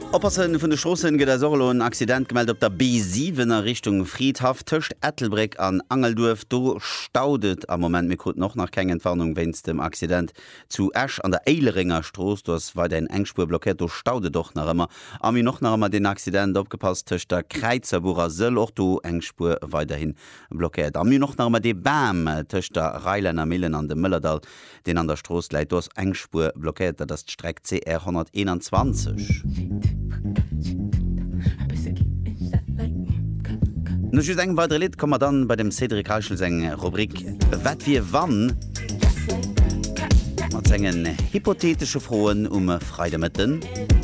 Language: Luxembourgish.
Oppassen vun de Schossen gët solo ein Accident gemeldet op der B7 Richtung Friedhaft töcht Ettelbreck an Angeldurf. Do staudet am Moment mir gut noch nach keng Entwarnung wenns dem Accident zu Esch an der Eileringer Stroß. Das war den Engspur blockiert. Do staudet doch nach immer. Am mir noch immer den Accident opgepasst töcht der Kreizerburer Söll och do Engspur weiterhin blockiert. Am mir noch immer de Bam töcht der Reilener Millen an dem Müllerdal den an der Stroß leit dos Engspur blockiert. Das Streck CR 121. No eng weitere Lied kommmer dann bei dem Cedric Reichel seng Rubrik wat wie wann mat engen hypothetische Froen Freidemitten.